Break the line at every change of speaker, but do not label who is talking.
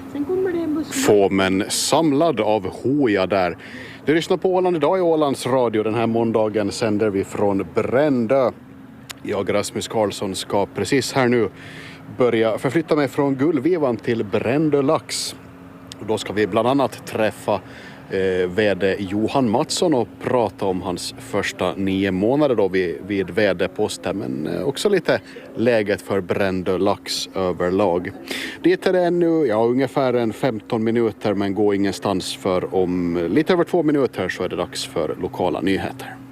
Sen kommer det en buss.
Få men samlad av hoja där. Du lyssnar på Åland idag i Ålands radio. Den här måndagen sänder vi från Brändö. Jag, Rasmus Karlsson, ska precis här nu börja förflytta mig från Gullvivan till Brändö lax. Och då ska vi bland annat träffa vd Johan Mattsson och prata om hans första 9 månader då vid vd-posten, men också lite läget för Brändö lax överlag. Dit är det ännu ungefär 15 minuter, men gå ingenstans, för om lite över 2 minuter så är det dags för lokala nyheter.